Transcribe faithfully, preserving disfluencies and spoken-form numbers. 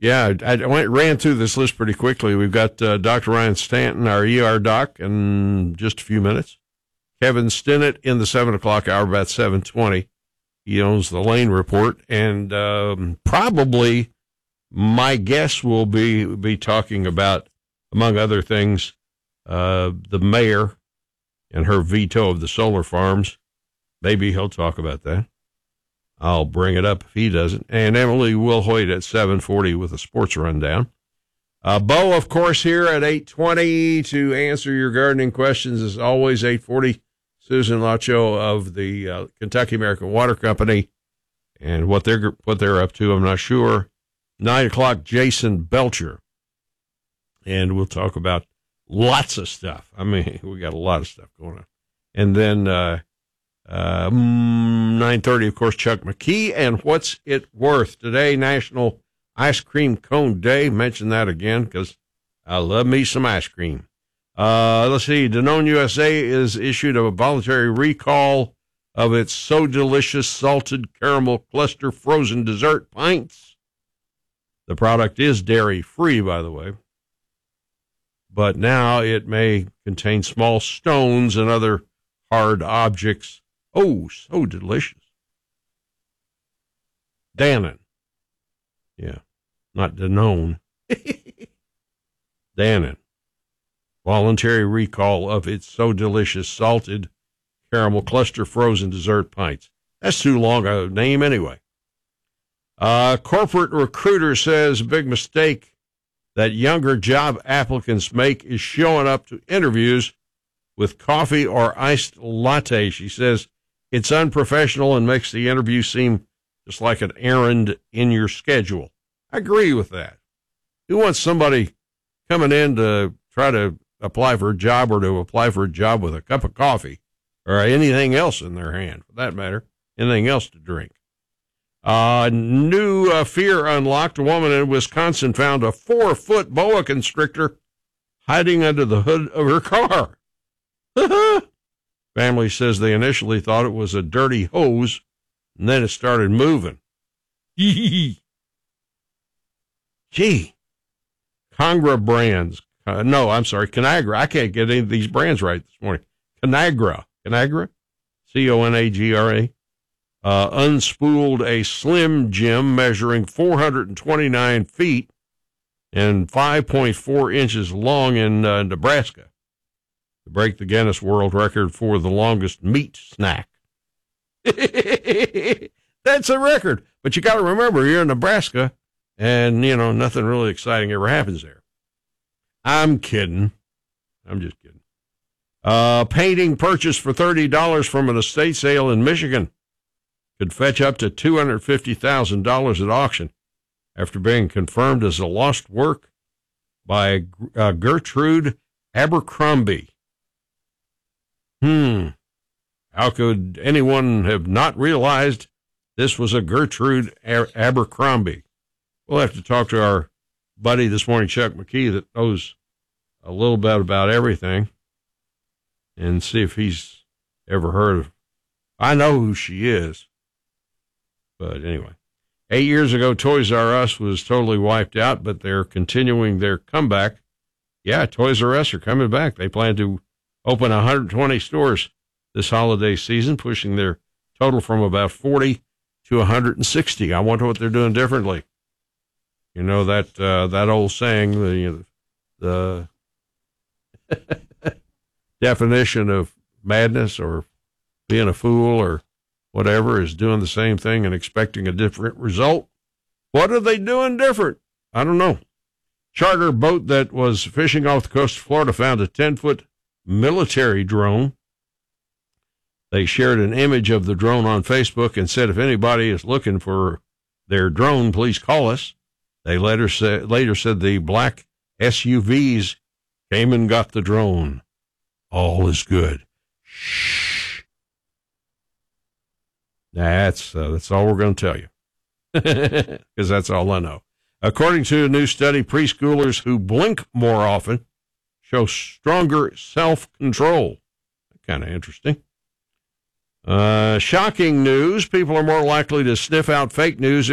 Yeah, I, I went, ran through this list pretty quickly. We've got uh, Doctor Ryan Stanton, our E R doc, in just a few minutes. Kevin Stinnett in the seven o'clock hour, about seven twenty. He owns the Lane Report, and um, probably my guess will be be talking about, among other things, uh, the mayor and her veto of the solar farms. Maybe he'll talk about that. I'll bring it up if he doesn't. And Emily Wilhoit at seven forty with a sports rundown. Uh, Bo, of course, here at eight twenty to answer your gardening questions. As always, eight forty, Susan Lacho of the uh, Kentucky American Water Company. And what they're, what they're up to, I'm not sure. nine o'clock, Jason Belcher. And we'll talk about lots of stuff. I mean, we got a lot of stuff going on. And then uh, uh, nine thirty, of course, Chuck McKee. And what's it worth? Today, National Ice Cream Cone Day. Mention that again because I love me some ice cream. Uh, let's see. Danone U S A is issued a voluntary recall of its So Delicious Salted Caramel Cluster Frozen Dessert Pints. The product is dairy-free, by the way. But now it may contain small stones and other hard objects. Oh, so delicious. Danone. Yeah, not Danone. Danone. Voluntary recall of its So Delicious Salted Caramel Cluster Frozen Dessert Pints. That's too long a name anyway. Uh, corporate recruiter says big mistake that younger job applicants make is showing up to interviews with coffee or iced latte. She says it's unprofessional and makes the interview seem just like an errand in your schedule. I agree with that. Who wants somebody coming in to try to apply for a job or to apply for a job with a cup of coffee or anything else in their hand, for that matter, anything else to drink? Uh, new uh, fear unlocked. A woman in Wisconsin found a four-foot boa constrictor hiding under the hood of her car. Family says they initially thought it was a dirty hose, and then it started moving. Gee. Congra brands. Uh, no, I'm sorry, Conagra. I can't get any of these brands right this morning. Conagra. Conagra? C O N A G R A. Uh, unspooled a Slim Jim measuring four hundred twenty-nine feet and five point four inches long in uh, Nebraska to break the Guinness World Record for the longest meat snack. That's a record. But you got to remember, you're in Nebraska, and, you know, nothing really exciting ever happens there. I'm kidding. I'm just kidding. Uh, painting purchased for thirty dollars from an estate sale in Michigan could fetch up to two hundred fifty thousand dollars at auction after being confirmed as a lost work by uh, Gertrude Abercrombie. Hmm. How could anyone have not realized this was a Gertrude a- Abercrombie? We'll have to talk to our buddy this morning, Chuck McKee, that knows a little bit about everything, and see if he's ever heard of. I know who she is. But anyway, eight years ago, Toys R Us was totally wiped out, but they're continuing their comeback. Yeah, Toys R Us are coming back. They plan to open one hundred twenty stores this holiday season, pushing their total from about forty to one hundred sixty. I wonder what they're doing differently. You know, that uh, that old saying, the, the definition of madness or being a fool or whatever is doing the same thing and expecting a different result. What are they doing different? I don't know. Charter boat that was fishing off the coast of Florida found a ten-foot military drone. They shared an image of the drone on Facebook and said, if anybody is looking for their drone, please call us. They later, say, later said the black S U Vs came and got the drone. All is good. Shh. That's uh, that's all we're going to tell you, because that's all I know. According to a new study, preschoolers who blink more often show stronger self-control. Kind of interesting. Uh, shocking news. People are more likely to sniff out fake news